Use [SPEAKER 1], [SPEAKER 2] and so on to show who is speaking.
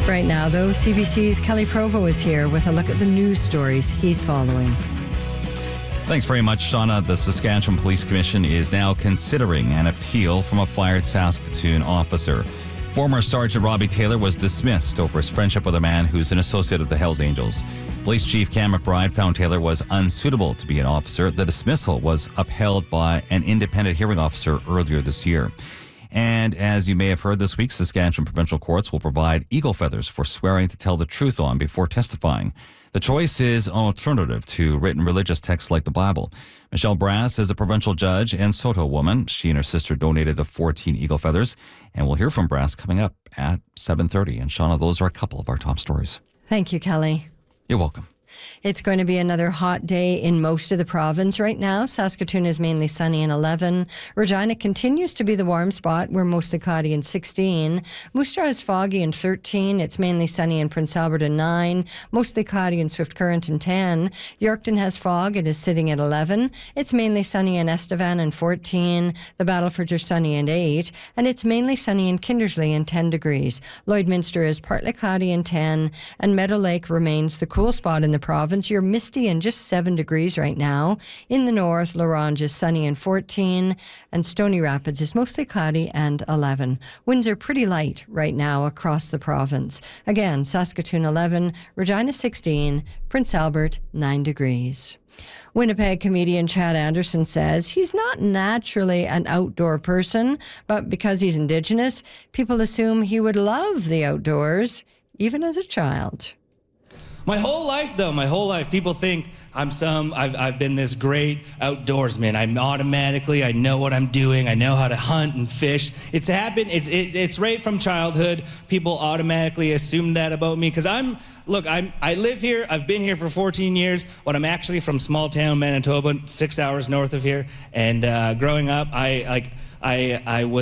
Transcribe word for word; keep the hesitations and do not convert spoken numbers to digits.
[SPEAKER 1] Right now, though, C B C's Kelly Provo is here with a look at the news stories he's following.
[SPEAKER 2] Thanks very much, Shauna. The Saskatchewan Police Commission is now considering an appeal from a fired Saskatoon officer. Former Sergeant Robbie Taylor was dismissed over his friendship with a man who's an associate of the Hells Angels. Police Chief Cam McBride found Taylor was unsuitable to be an officer. The dismissal was upheld by an independent hearing officer earlier this year. And as you may have heard this week, Saskatchewan provincial courts will provide eagle feathers for swearing to tell the truth on before testifying. The choice is an alternative to written religious texts like the Bible. Michelle Brass is a provincial judge and Soto woman. She and her sister donated the fourteen eagle feathers, and we'll hear from Brass coming up at seven thirty. And Shauna, those are a couple of our top stories.
[SPEAKER 1] Thank you, Kelly.
[SPEAKER 2] You're welcome.
[SPEAKER 1] It's going to be another hot day in most of the province right now. Saskatoon is mainly sunny and eleven. Regina continues to be the warm spot. We're mostly cloudy and sixteen. Moose Jaw is foggy and thirteen. It's mainly sunny in Prince Albert and nine. Mostly cloudy in Swift Current and ten. Yorkton has fog. It is sitting at eleven. It's mainly sunny in Estevan and fourteen. The Battleford are sunny and eight. And it's mainly sunny in Kindersley and ten degrees. Lloydminster is partly cloudy and ten. And Meadow Lake remains the cool spot in the province. You're misty and just seven degrees right now. In the north, La Ronge is sunny and fourteen, and Stony Rapids is mostly cloudy and eleven. Winds are pretty light right now across the province. Again, Saskatoon eleven, Regina sixteen, Prince Albert nine degrees. Winnipeg comedian Chad Anderson says he's not naturally an outdoor person, but because he's Indigenous, people assume he would love the outdoors, even as a child.
[SPEAKER 3] My whole life, though, my whole life, people think I'm some, I've, I've been this great outdoorsman. I'm automatically, I know what I'm doing. I know how to hunt and fish. It's happened, it's, it, it's right from childhood. People automatically assume that about me because I'm, look, I'm, I live here. I've been here for fourteen years, but I'm actually from small town Manitoba, six hours north of here. And uh, growing up, I, like, I, I was